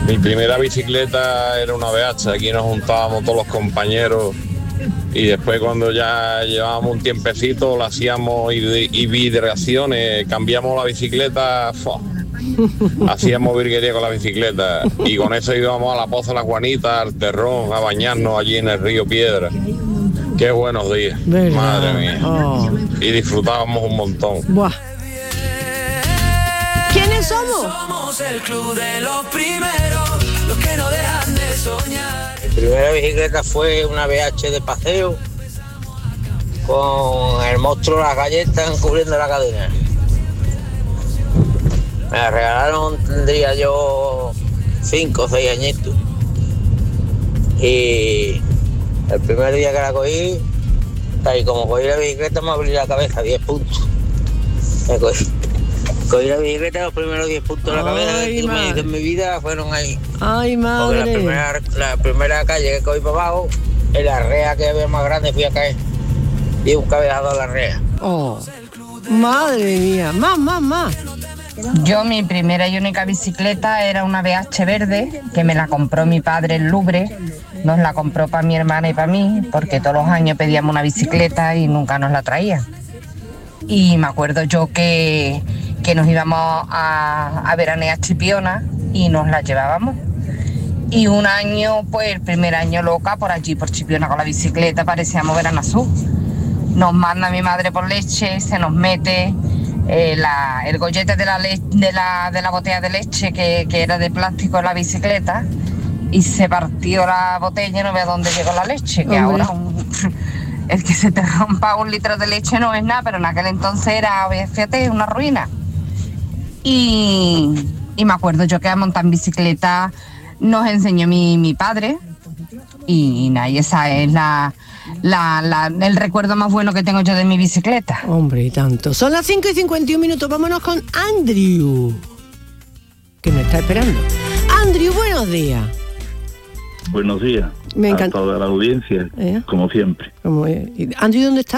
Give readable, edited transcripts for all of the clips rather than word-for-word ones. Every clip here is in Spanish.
Mi primera bicicleta era una BH, aquí nos juntábamos todos los compañeros y después cuando ya llevábamos un tiempecito la hacíamos hibridaciones, cambiamos la bicicleta, hacíamos virguería con la bicicleta y con eso íbamos a la Poza de la Juanita, al Terrón, a bañarnos allí en el río Piedra. Qué buenos días, ¿verdad? Madre mía. Oh. Y disfrutábamos un montón. Buah. ¿Quiénes somos? Somos el club de los primeros, los que no dejan de soñar. Mi primera bicicleta fue una BH de paseo con el monstruo de las galletas cubriendo la cadena. Me la regalaron, tendría yo 5 o 6 añitos. Y el primer día que la cogí, tal y como cogí la bicicleta me abrí la cabeza, 10 puntos. Me cogí la bicicleta, los primeros 10 puntos de la cabeza de mi vida fueron ahí. Ay, madre. Porque la primera calle que cogí para abajo, en la rea que había más grande fui a caer. Y un cabezazo a la rea. Oh, madre mía. Más. Yo mi primera y única bicicleta era una BH verde que me la compró mi padre en Louvre. Nos la compró para mi hermana y para mí porque todos los años pedíamos una bicicleta y nunca nos la traía. Y me acuerdo yo que nos íbamos a veranear a Chipiona y nos la llevábamos. Y un año, pues el primer año loca, por allí por Chipiona con la bicicleta, parecíamos Veranazú. Nos manda mi madre por leche, se nos mete el gollete de la botella de leche que era de plástico en la bicicleta y se partió la botella y no ve a dónde llegó la leche, que ahora el que se te rompa 1 litro de leche no es nada, pero en aquel entonces era, fíjate, una ruina. Y me acuerdo yo que a montar en bicicleta nos enseñó mi padre y nada, y esa es el recuerdo más bueno que tengo yo de mi bicicleta. Hombre, y tanto. Son las 5:51, vámonos con Andrew, que me está esperando. Andrew, buenos días. Buenos días. Me encanta. A toda la audiencia, como siempre. Andrew, ¿dónde está?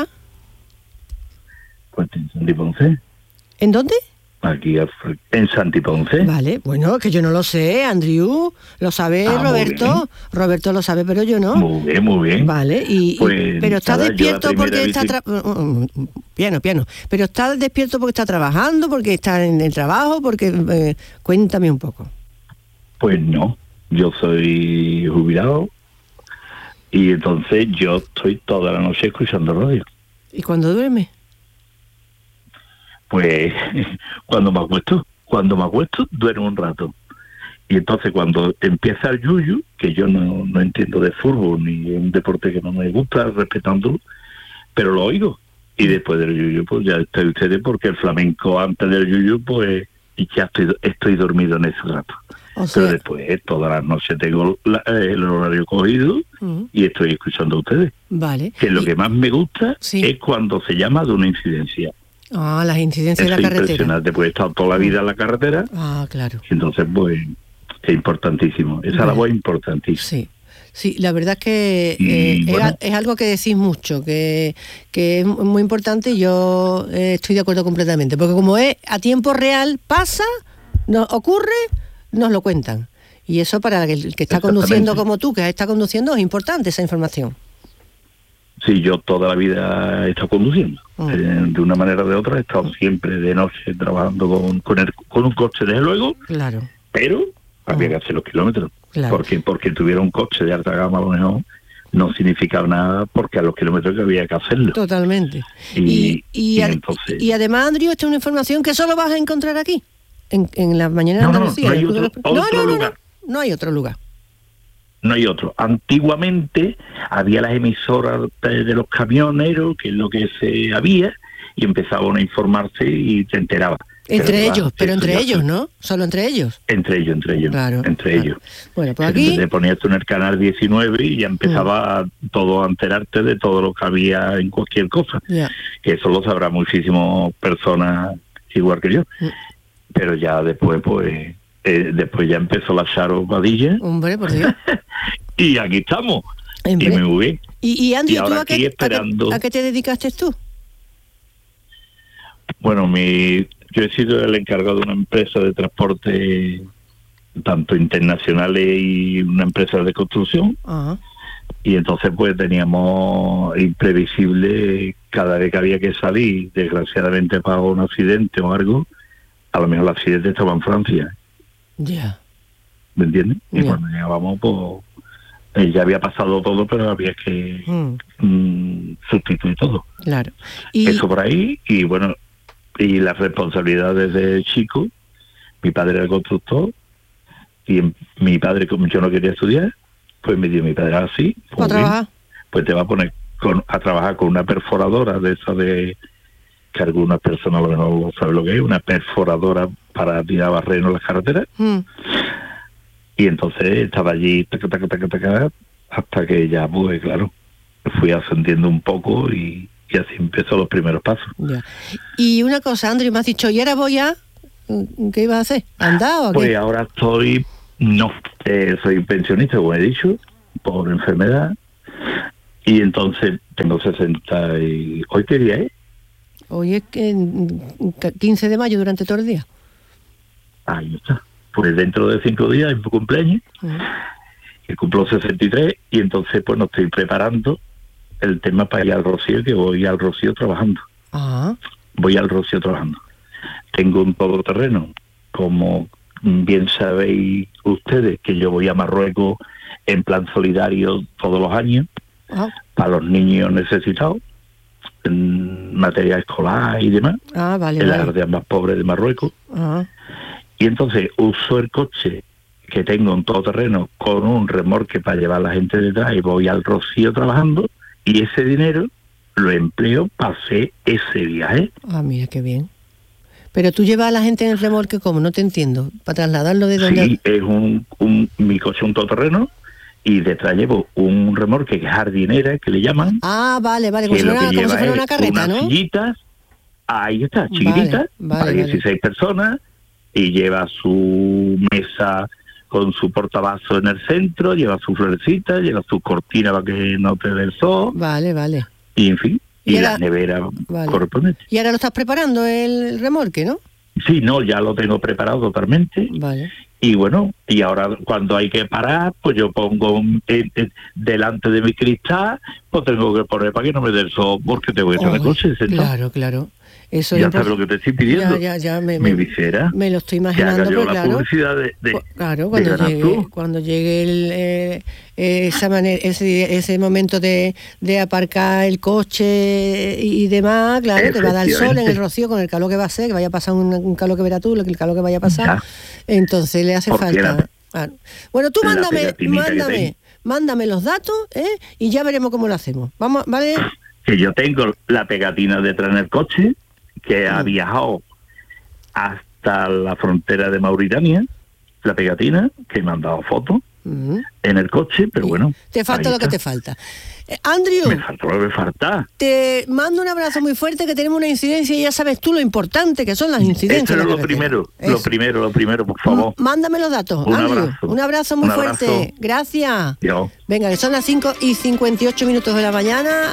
Pues en Santiponce. ¿En dónde? Aquí en Santiponce. Vale, bueno, que yo no lo sé, Andrew. ¿Lo sabe Roberto? Roberto lo sabe, pero yo no. Muy bien. Vale, pues, pero está despierto porque está... Piano. Pero está despierto porque está trabajando, porque está en el trabajo, porque... cuéntame un poco. Pues no, yo soy jubilado y entonces yo estoy toda la noche escuchando radio. ¿Y cuándo duerme? Pues cuando me acuesto duermo un rato. Y entonces cuando empieza el yuyu, que yo no entiendo de fútbol ni un deporte que no me gusta, respetándolo, pero lo oigo. Y después del yuyu, pues ya estoy ustedes, porque el flamenco antes del yuyu, pues y ya estoy dormido en ese rato. Pero después todas las noches tengo el horario cogido y estoy escuchando a ustedes. Vale. Que lo que más me gusta es cuando se llama de una incidencia. Ah, las incidencias de la carretera. Es impresionante, pues he estado toda la vida en la carretera. Ah, claro. Y entonces, pues, es importantísimo. Esa labor es importantísima. Sí, la verdad es que es algo que decís mucho, que es muy importante y yo estoy de acuerdo completamente. Porque como es a tiempo real, pasa, nos ocurre, nos lo cuentan. Y eso para el que está conduciendo como tú, que está conduciendo, es importante esa información. Sí, yo toda la vida he estado conduciendo. De una manera o de otra he estado siempre de noche trabajando con un coche, desde luego. Claro. Pero había que hacer los kilómetros. Claro. Porque tuviera un coche de alta gama a lo mejor no significaba nada, porque a los kilómetros que había que hacerlo. Totalmente. Y además, Andrew, esta es una información que solo vas a encontrar aquí, en la mañana de Andalucía. No hay otro lugar. No hay otro. Antiguamente había las emisoras de los camioneros, que es lo que se había, y empezaban a informarse y se enteraba. Entre ellos, ¿no? Solo entre ellos. Entre ellos. Claro. Ellos. Bueno, pues aquí... Te ponías tú en el canal 19 y ya empezaba todo a enterarte de todo lo que había en cualquier cosa. Yeah. Que eso lo sabrá muchísimas personas igual que yo. Pero ya después, pues... después ya empezó la Charo Padilla. Hombre, por Dios. Y aquí estamos. Hombre. Y me muy bien. Y Andrew, y ahora ¿tú esperando... ¿a qué te dedicaste tú? Bueno, yo he sido el encargado de una empresa de transporte tanto internacionales y una empresa de construcción. Ajá. Y entonces pues teníamos imprevisible, cada vez que había que salir, desgraciadamente para un accidente o algo, a lo mejor el accidente estaba en Francia. Ya. ¿Me entiendes? Y Ya. cuando llegábamos, pues ya había pasado todo, pero había que sustituir todo. Claro. Y Eso por ahí, y bueno, y las responsabilidades de chico. Mi padre era constructor, y mi padre, como yo no quería estudiar, pues me dio mi padre así, para pues, trabajar. pues te va a poner a trabajar con una perforadora de esa de que algunas personas a lo mejor no saben lo que es, una perforadora para tirar barreno en las carreteras. Y entonces estaba allí taca, taca, taca, taca, hasta que ya, pues claro, fui ascendiendo un poco y así empezó los primeros pasos. Ya. Y una cosa, Andrew, me has dicho, ¿y ahora voy a...? ¿Qué ibas a hacer? ¿Andar o qué? Pues ahora soy pensionista, como he dicho, por enfermedad, y entonces tengo 60 y... ¿Hoy qué día es? Hoy es que 15 de mayo, durante todo el día. Ahí está. Pues dentro de 5 días es mi cumpleaños, que cumplo 63, y entonces pues nos estoy preparando el tema para ir al Rocío, que voy al Rocío trabajando. Voy al Rocío trabajando. Tengo un todoterreno, como bien sabéis ustedes, que yo voy a Marruecos en plan solidario todos los años, para los niños necesitados, en materia escolar y demás, Vale, en las vale. aldeas más pobres de Marruecos. Y entonces uso el coche que tengo en todoterreno con un remolque para llevar a la gente detrás, y voy al Rocío trabajando, y ese dinero lo empleo para hacer ese viaje. Mira, qué bien. Pero tú llevas a la gente en el remolque, ¿cómo? No te entiendo. ¿Para trasladarlo de dónde? Sí, es mi coche un todoterreno, y detrás llevo un remolque que es jardinera, que le llaman. Vale, como Que si lo fuera, que como si lleva fuera una es carreta, unas ¿no? sillitas, ahí está, chiquititas, Vale, para vale. 16 personas, y lleva su mesa con su portabazo en el centro, lleva su florecita, lleva su cortina para que no te dé el sol. Vale. Y en fin, Y y ahora- las neveras correspondientes. Y ahora lo estás preparando el remolque, ¿no? Sí, no, ya lo tengo preparado totalmente. Vale. Y bueno, y ahora cuando hay que parar, pues yo pongo delante de mi cristal, pues tengo que poner para que no me dé el sol, porque tengo que estar en el coche. Claro. Eso Ya es sabes lo que te estoy pidiendo. Ya mi visera. me lo estoy Que imaginando, haga yo pero la claro. publicidad de Claro, ganar cuando llegue ese momento de aparcar el coche y demás, claro, te va a dar el sol en el Rocío con el calor que va a ser, que vaya a pasar un calor que verás tú, el calor que vaya a pasar. Entonces le hace Porque falta. Claro. Bueno, tú la pegatinita que tengo. mándame los datos, y ya veremos cómo lo hacemos. Vamos, ¿vale? Que yo tengo la pegatina detrás en el coche, que ha viajado hasta la frontera de Mauritania, la pegatina, que me han dado fotos en el coche, pero bueno. Te falta ahí lo que está. te falta. Andrew, Me falta lo que me falta. te mando un abrazo muy fuerte, que tenemos una incidencia y ya sabes tú lo importante que son las incidencias. Eso en es la lo carretera. primero, lo primero, por favor. Mándame los datos, Un Andrew. abrazo. Un abrazo muy Un abrazo. fuerte. Gracias. Yo. Venga, que son las 5:58 de la mañana.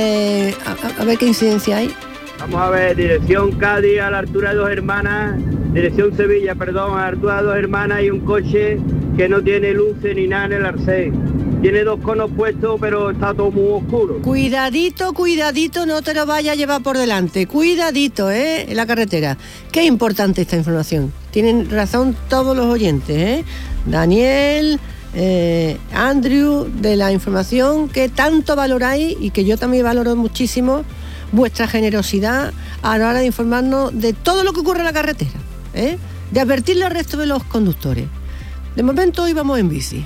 A ver qué incidencia hay. Vamos a ver, dirección Cádiz a la altura de Dos Hermanas, dirección Sevilla, perdón, a la altura de Dos Hermanas, hay un coche que no tiene luces ni nada en el arcén. Tiene 2 conos puestos, pero está todo muy oscuro. Cuidadito, no te lo vayas a llevar por delante. Cuidadito, en la carretera. Qué importante esta información. Tienen razón todos los oyentes, Daniel, Andrew, de la información que tanto valoráis y que yo también valoro muchísimo, vuestra generosidad a la hora de informarnos de todo lo que ocurre en la carretera, de advertirle al resto de los conductores. De momento hoy vamos en bici.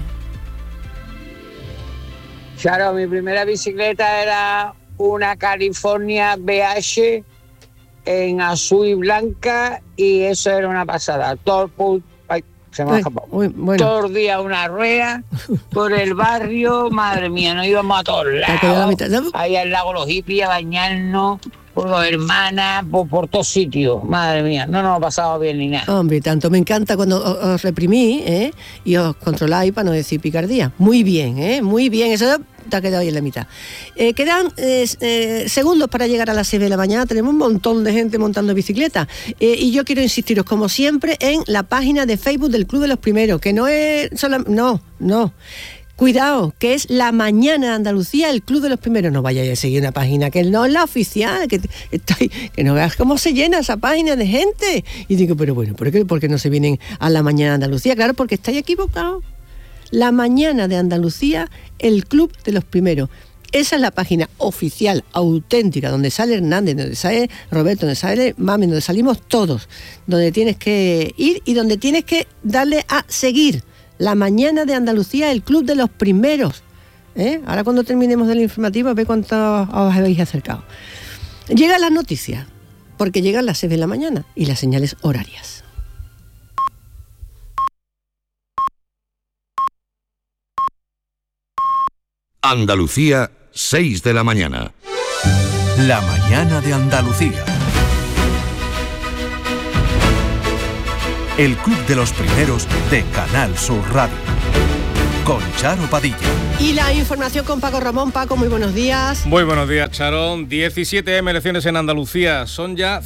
Claro, mi primera bicicleta era una California BH en azul y blanca, y eso era una pasada. Se me ha escapado. Todo el día una rueda por el barrio, madre mía, nos íbamos a todos lados. Ahí al lago Los Hippies a bañarnos, por Dos Hermanas, por todos sitios, madre mía, no nos ha pasado bien ni nada. Hombre, tanto me encanta cuando os reprimís, y os controláis para no decir picardía. Muy bien, muy bien. Eso te has quedado ahí en la mitad. Quedan segundos para llegar a las 6 de la mañana. Tenemos un montón de gente montando bicicleta. Y yo quiero insistiros, como siempre, en la página de Facebook del Club de los Primeros, que no es solo... No. Cuidado, que es La Mañana de Andalucía, el Club de los Primeros. No vayáis a seguir una página que no es la oficial, que no veas cómo se llena esa página de gente. Y digo, pero bueno, ¿por qué no se vienen a La Mañana de Andalucía? Claro, porque estáis equivocados. La Mañana de Andalucía, el Club de los Primeros. Esa es la página oficial, auténtica, donde sale Hernández, donde sale Roberto, donde sale Mami, donde salimos todos, donde tienes que ir y donde tienes que darle a seguir. La Mañana de Andalucía, el Club de los Primeros. Ahora cuando terminemos del informativo, a ver cuántos os habéis acercado. Llegan las noticias, porque llegan las 6 de la mañana y las señales horarias. Andalucía, 6 de la mañana. La Mañana de Andalucía. El Club de los Primeros de Canal Sur Radio. Con Charo Padilla. Y la información con Paco Ramón. Paco, muy buenos días. Muy buenos días, Charo. 17 elecciones en Andalucía. Son ya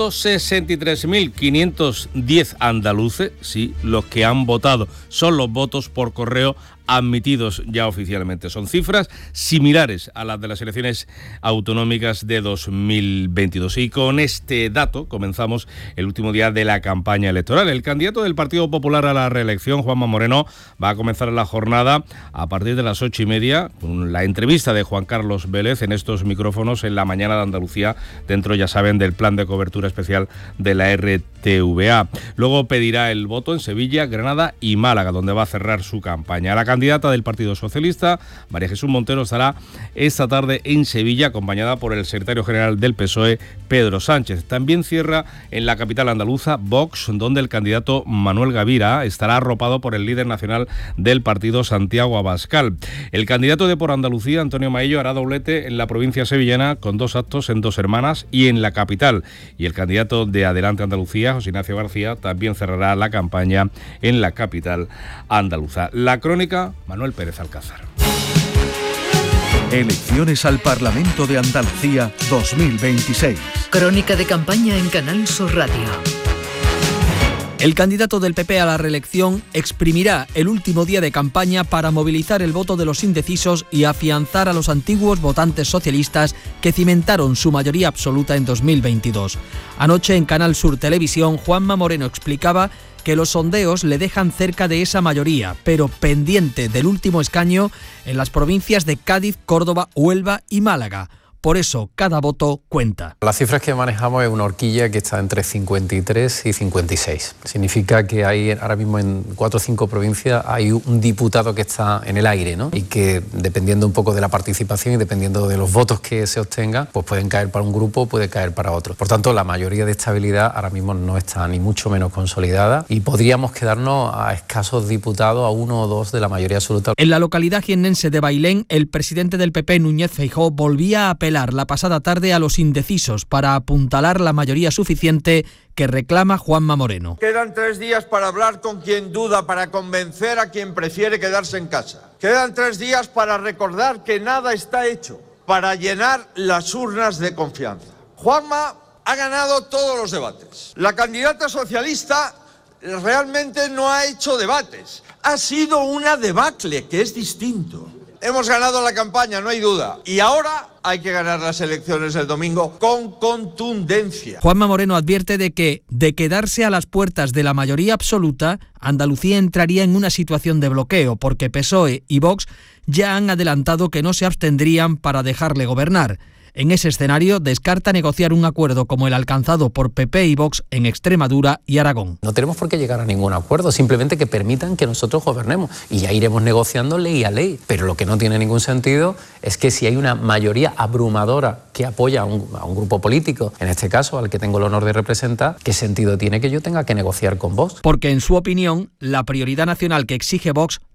163.510 andaluces, sí, los que han votado. Son los votos por correo admitidos ya oficialmente. Son cifras similares a las de las elecciones autonómicas de 2022. Y con este dato comenzamos el último día de la campaña electoral. El candidato del Partido Popular a la reelección, Juanma Moreno, va a comenzar la jornada a partir de las 8:30 con la entrevista de Juan Carlos Vélez en estos micrófonos en La Mañana de Andalucía, dentro, ya saben, del plan de cobertura especial de la RTVA. Luego pedirá el voto en Sevilla, Granada y Málaga, donde va a cerrar su campaña. La candidata del Partido Socialista, María Jesús Montero, estará esta tarde en Sevilla, acompañada por el secretario general del PSOE, Pedro Sánchez. También cierra en la capital andaluza Vox, donde el candidato Manuel Gavira estará arropado por el líder nacional del partido, Santiago Abascal. El candidato de Por Andalucía, Antonio Maillo, hará doblete en la provincia sevillana con 2 actos en Dos Hermanas y en la capital. Y el candidato de Adelante Andalucía, José Ignacio García, también cerrará la campaña en la capital andaluza. La crónica, Manuel Pérez Alcázar. Elecciones al Parlamento de Andalucía 2026. Crónica de campaña en Canal Sur Radio. El candidato del PP a la reelección exprimirá el último día de campaña para movilizar el voto de los indecisos y afianzar a los antiguos votantes socialistas que cimentaron su mayoría absoluta en 2022. Anoche en Canal Sur Televisión, Juanma Moreno explicaba que los sondeos le dejan cerca de esa mayoría, pero pendiente del último escaño en las provincias de Cádiz, Córdoba, Huelva y Málaga. Por eso, cada voto cuenta. Las cifras que manejamos es una horquilla que está entre 53 y 56. Significa que hay ahora mismo en 4 o 5 provincias hay un diputado que está en el aire, ¿no? Y que dependiendo un poco de la participación y dependiendo de los votos que se obtengan, pues pueden caer para un grupo o puede caer para otro. Por tanto, la mayoría de estabilidad ahora mismo no está ni mucho menos consolidada y podríamos quedarnos a escasos diputados, a 1 o 2 de la mayoría absoluta. En la localidad jiennense de Bailén, el presidente del PP, Núñez Feijóo, volvía a apelar la pasada tarde a los indecisos para apuntalar la mayoría suficiente que reclama Juanma Moreno. Quedan 3 días para hablar con quien duda, para convencer a quien prefiere quedarse en casa. Quedan 3 días para recordar que nada está hecho, para llenar las urnas de confianza. Juanma ha ganado todos los debates. La candidata socialista realmente no ha hecho debates. Ha sido una debacle, que es distinto. Hemos ganado la campaña, no hay duda. Y ahora hay que ganar las elecciones el domingo con contundencia. Juanma Moreno advierte de que, de quedarse a las puertas de la mayoría absoluta, Andalucía entraría en una situación de bloqueo, porque PSOE y Vox ya han adelantado que no se abstendrían para dejarle gobernar. En ese escenario, descarta negociar un acuerdo como el alcanzado por PP y Vox en Extremadura y Aragón. No tenemos por qué llegar a ningún acuerdo, simplemente que permitan que nosotros gobernemos y ya iremos negociando ley a ley. Pero lo que no tiene ningún sentido es que si hay una mayoría abrumadora que apoya a un grupo político, en este caso al que tengo el honor de representar, ¿qué sentido tiene que yo tenga que negociar con Vox? Porque en su opinión, la prioridad nacional que exige Vox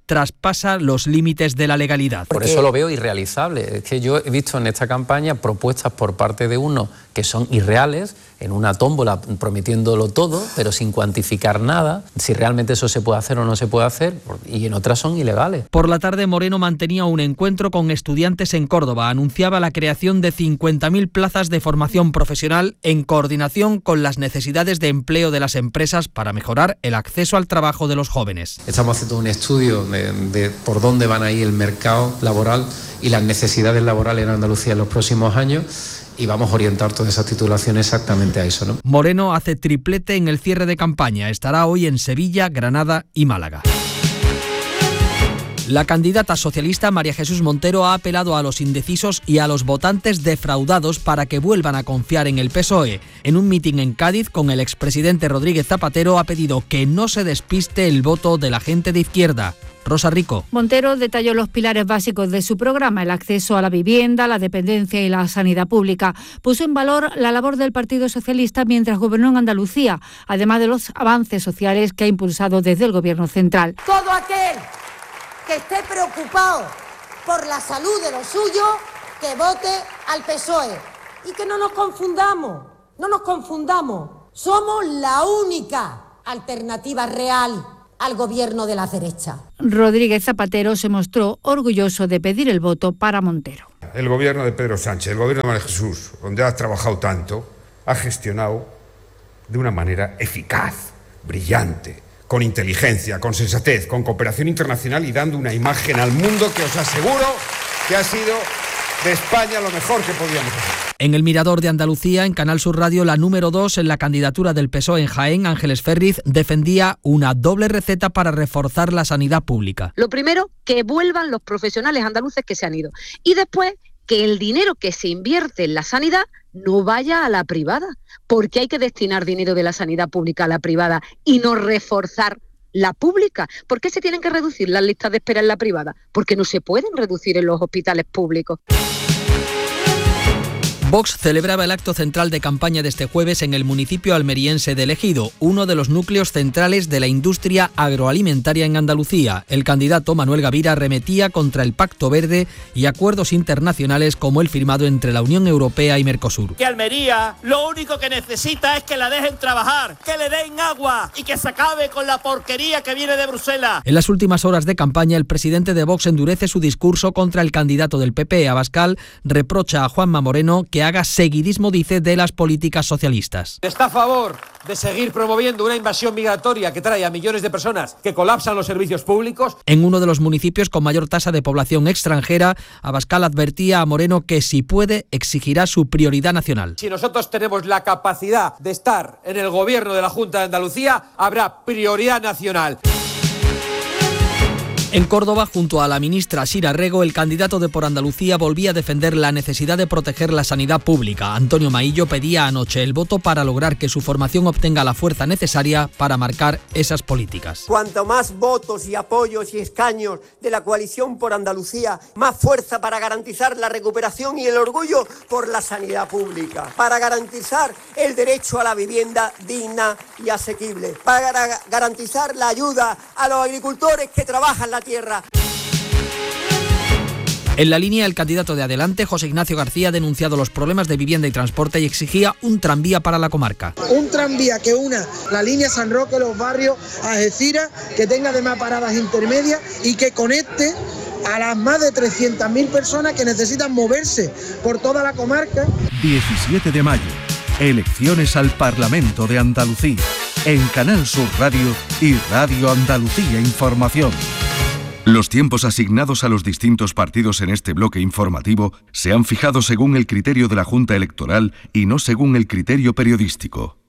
traspasa los límites de la legalidad. Por eso lo veo irrealizable. Es que yo he visto en esta campaña propuestas por parte de unos que son irreales, en una tómbola prometiéndolo todo, pero sin cuantificar nada, si realmente eso se puede hacer o no se puede hacer, y en otras son ilegales. Por la tarde, Moreno mantenía un encuentro con estudiantes en Córdoba. Anunciaba la creación de 50.000 plazas de formación profesional en coordinación con las necesidades de empleo de las empresas para mejorar el acceso al trabajo de los jóvenes. Estamos haciendo un estudio de por dónde van a ir el mercado laboral y las necesidades laborales en Andalucía en los próximos años, y vamos a orientar toda esa titulación exactamente a eso, ¿no? Moreno hace triplete en el cierre de campaña. Estará hoy en Sevilla, Granada y Málaga. La candidata socialista María Jesús Montero ha apelado a los indecisos y a los votantes defraudados para que vuelvan a confiar en el PSOE. En un mitin en Cádiz con el expresidente Rodríguez Zapatero ha pedido que no se despiste el voto de la gente de izquierda. Rosa Rico. Montero detalló los pilares básicos de su programa: el acceso a la vivienda, la dependencia y la sanidad pública. Puso en valor la labor del Partido Socialista mientras gobernó en Andalucía, además de los avances sociales que ha impulsado desde el Gobierno central. Todo aquel que esté preocupado por la salud de los suyos, que vote al PSOE. Y que no nos confundamos. Somos la única alternativa real al gobierno de la derecha. Rodríguez Zapatero se mostró orgulloso de pedir el voto para Montero. El gobierno de Pedro Sánchez, el gobierno de María Jesús, donde ha trabajado tanto, ha gestionado de una manera eficaz, brillante, con inteligencia, con sensatez, con cooperación internacional y dando una imagen al mundo que os aseguro que ha sido de España lo mejor que podíamos hacer. En el Mirador de Andalucía, en Canal Sur Radio, la número 2 en la candidatura del PSOE en Jaén, Ángeles Ferriz, defendía una doble receta para reforzar la sanidad pública. Lo primero, que vuelvan los profesionales andaluces que se han ido. Y después, que el dinero que se invierte en la sanidad no vaya a la privada, porque hay que destinar dinero de la sanidad pública a la privada y no reforzar la pública. ¿Por qué se tienen que reducir las listas de espera en la privada? Porque no se pueden reducir en los hospitales públicos. Vox celebraba el acto central de campaña de este jueves en el municipio almeriense de Ejido, uno de los núcleos centrales de la industria agroalimentaria en Andalucía. El candidato Manuel Gavira arremetía contra el Pacto Verde y acuerdos internacionales como el firmado entre la Unión Europea y Mercosur. Que Almería lo único que necesita es que la dejen trabajar, que le den agua y que se acabe con la porquería que viene de Bruselas. En las últimas horas de campaña, el presidente de Vox endurece su discurso contra el candidato del PP, Abascal, reprocha a Juanma Moreno que haga seguidismo, dice, de las políticas socialistas. Está a favor de seguir promoviendo una invasión migratoria que trae a millones de personas que colapsan los servicios públicos. En uno de los municipios con mayor tasa de población extranjera, Abascal advertía a Moreno que si puede exigirá su prioridad nacional. Si nosotros tenemos la capacidad de estar en el gobierno de la Junta de Andalucía, habrá prioridad nacional. En Córdoba, junto a la ministra Sira Rego, el candidato de Por Andalucía volvía a defender la necesidad de proteger la sanidad pública. Antonio Maillo pedía anoche el voto para lograr que su formación obtenga la fuerza necesaria para marcar esas políticas. Cuanto más votos y apoyos y escaños de la coalición Por Andalucía, más fuerza para garantizar la recuperación y el orgullo por la sanidad pública, para garantizar el derecho a la vivienda digna y asequible, para garantizar la ayuda a los agricultores que trabajan la tierra. En la línea, el candidato de Adelante, José Ignacio García, ha denunciado los problemas de vivienda y transporte y exigía un tranvía para la comarca. Un tranvía que una la línea San Roque, los barrios, Algeciras, que tenga además paradas intermedias y que conecte a las más de 300.000 personas que necesitan moverse por toda la comarca. 17 de mayo, elecciones al Parlamento de Andalucía, en Canal Sur Radio y Radio Andalucía Información. Los tiempos asignados a los distintos partidos en este bloque informativo se han fijado según el criterio de la Junta Electoral y no según el criterio periodístico.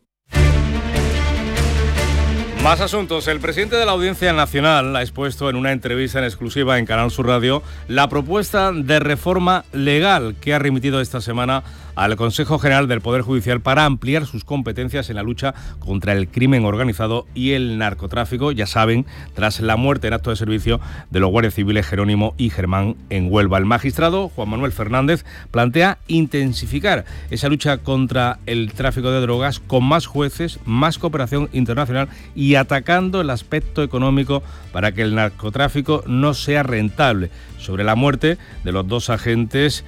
Más asuntos. El presidente de la Audiencia Nacional ha expuesto en una entrevista en exclusiva en Canal Sur Radio la propuesta de reforma legal que ha remitido esta semana al Consejo General del Poder Judicial para ampliar sus competencias en la lucha contra el crimen organizado y el narcotráfico, ya saben, tras la muerte en acto de servicio de los guardias civiles Jerónimo y Germán en Huelva. El magistrado Juan Manuel Fernández plantea intensificar esa lucha contra el tráfico de drogas con más jueces, más cooperación internacional y atacando el aspecto económico para que el narcotráfico no sea rentable. Sobre la muerte de los dos agentes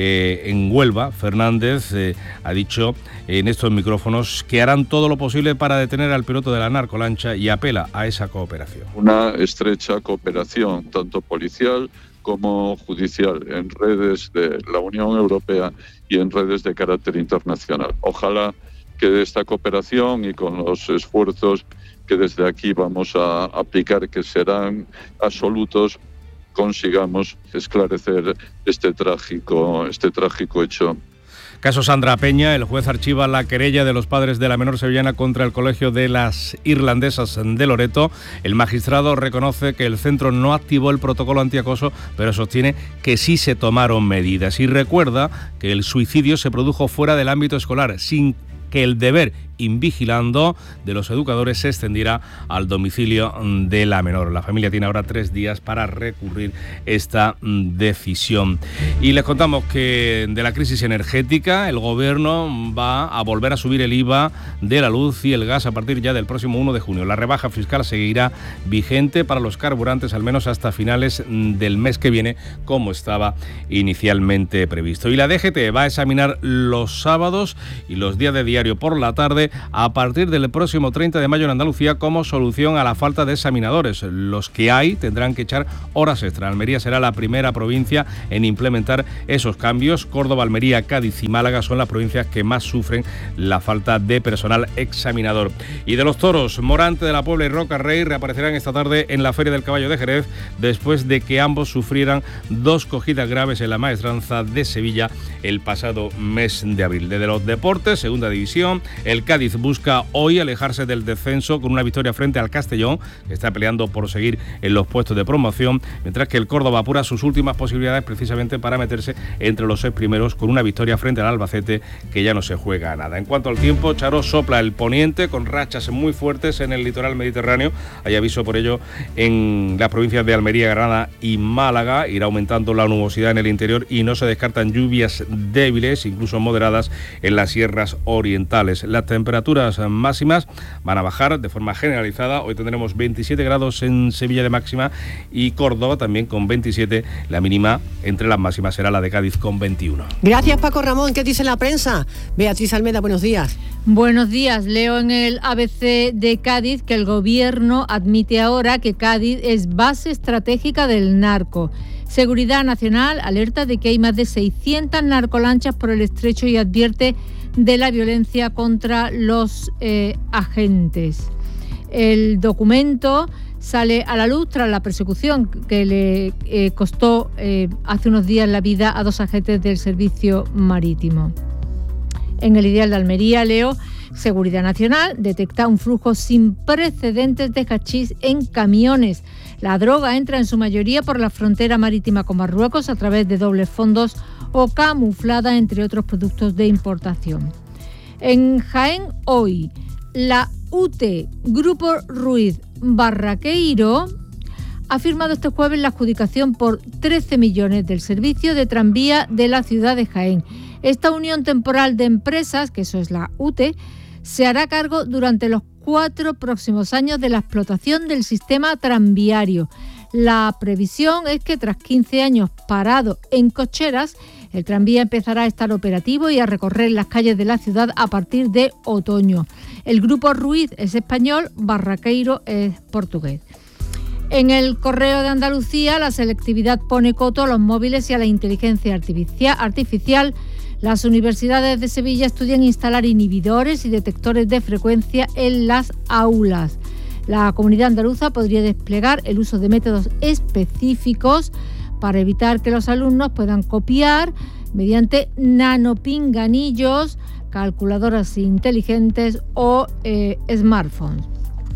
en Huelva, Fernández ha dicho en estos micrófonos que harán todo lo posible para detener al piloto de la narcolancha y apela a esa cooperación. Una estrecha cooperación, tanto policial como judicial, en redes de la Unión Europea y en redes de carácter internacional. Ojalá que de esta cooperación y con los esfuerzos que desde aquí vamos a aplicar, que serán absolutos, consigamos esclarecer este trágico hecho. Caso Sandra Peña, el juez archiva la querella de los padres de la menor sevillana contra el Colegio de las Irlandesas de Loreto. El magistrado reconoce que el centro no activó el protocolo antiacoso, pero sostiene que sí se tomaron medidas y recuerda que el suicidio se produjo fuera del ámbito escolar, sin que el deber invigilando de los educadores se extendiera al domicilio de la menor. La familia tiene ahora 3 días para recurrir esta decisión. Y les contamos que de la crisis energética, el Gobierno va a volver a subir el IVA de la luz y el gas a partir ya del próximo 1 de junio. La rebaja fiscal seguirá vigente para los carburantes al menos hasta finales del mes que viene, como estaba inicialmente previsto. Y la DGT va a examinar los sábados y los días de diario por la tarde a partir del próximo 30 de mayo en Andalucía como solución a la falta de examinadores. Los que hay tendrán que echar horas extra. Almería será la primera provincia en implementar esos cambios. Córdoba, Almería, Cádiz y Málaga son las provincias que más sufren la falta de personal examinador. Y de los toros, Morante de la Puebla y Roca Rey reaparecerán esta tarde en la Feria del Caballo de Jerez después de que ambos sufrieran 2 cogidas graves en la Maestranza de Sevilla el pasado mes de abril. Desde los deportes, segunda división, el Cádiz busca hoy alejarse del descenso con una victoria frente al Castellón, que está peleando por seguir en los puestos de promoción, mientras que el Córdoba apura sus últimas posibilidades precisamente para meterse entre los 6 primeros con una victoria frente al Albacete, que ya no se juega a nada. En cuanto al tiempo, Charo, sopla el poniente con rachas muy fuertes en el litoral mediterráneo. Hay aviso por ello en las provincias de Almería, Granada y Málaga. Irá aumentando la nubosidad en el interior y no se descartan lluvias débiles, incluso moderadas, en las sierras orientales. Las temperaturas máximas van a bajar de forma generalizada. Hoy tendremos 27 grados en Sevilla de máxima y Córdoba también con 27. La mínima entre las máximas será la de Cádiz con 21. Gracias, Paco Ramón. ¿Qué dice la prensa? Beatriz Almeda, buenos días. Buenos días. Leo en el ABC de Cádiz que el Gobierno admite ahora que Cádiz es base estratégica del narco. Seguridad Nacional alerta de que hay más de 600 narcolanchas por el estrecho y advierte de la violencia contra los agentes. El documento sale a la luz tras la persecución que le costó hace unos días la vida a 2 agentes del Servicio Marítimo. En el Ideal de Almería, leo, Seguridad Nacional detecta un flujo sin precedentes de hachís en camiones. La droga entra en su mayoría por la frontera marítima con Marruecos a través de dobles fondos o camuflada entre otros productos de importación. En Jaén hoy, la UT Grupo Ruiz Barraqueiro ha firmado este jueves la adjudicación por 13 millones del servicio de tranvía de la ciudad de Jaén. Esta unión temporal de empresas, que eso es la UT, se hará cargo durante los 4 próximos años de la explotación del sistema tranviario. La previsión es que tras 15 años parado en cocheras, el tranvía empezará a estar operativo y a recorrer las calles de la ciudad a partir de otoño. El Grupo Ruiz es español, Barraqueiro es portugués. En el Correo de Andalucía, la selectividad pone coto a los móviles y a la inteligencia artificial. Las universidades de Sevilla estudian instalar inhibidores y detectores de frecuencia en las aulas. La comunidad andaluza podría desplegar el uso de métodos específicos para evitar que los alumnos puedan copiar mediante nanopinganillos, calculadoras inteligentes o smartphones.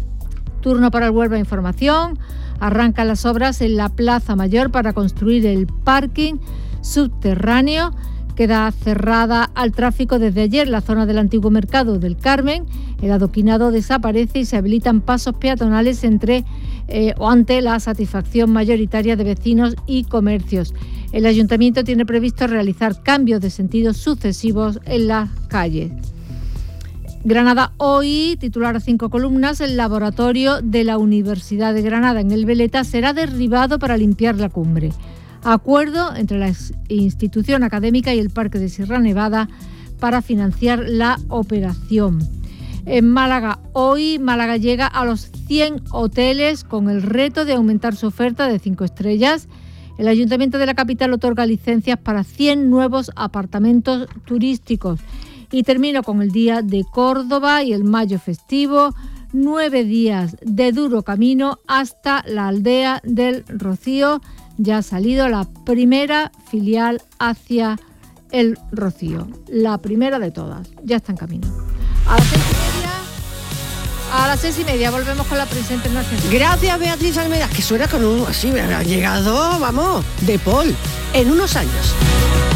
Turno para el Huelva Información. Arrancan las obras en la Plaza Mayor para construir el parking subterráneo Queda cerrada al tráfico desde ayer la zona del antiguo mercado del Carmen. El adoquinado desaparece y se habilitan pasos peatonales ante la satisfacción mayoritaria de vecinos y comercios. El ayuntamiento tiene previsto realizar cambios de sentido sucesivos en las calles. Granada hoy, titular a 5 columnas, el laboratorio de la Universidad de Granada en el Veleta será derribado para limpiar la cumbre. Acuerdo entre la institución académica y el Parque de Sierra Nevada para financiar la operación. En Málaga hoy, Málaga llega a los 100 hoteles con el reto de aumentar su oferta de 5 estrellas. El Ayuntamiento de la capital otorga licencias para 100 nuevos apartamentos turísticos. Y termino con el Día de Córdoba y el Mayo festivo. 9 días de duro camino hasta la aldea del Rocío. Ya ha salido la primera filial hacia el Rocío. La primera de todas. Ya está en camino. A las 6:30 volvemos con la prensa internacional. Gracias, Beatriz Almeida, que suena con un así, ha llegado, vamos, de Paul, en unos años.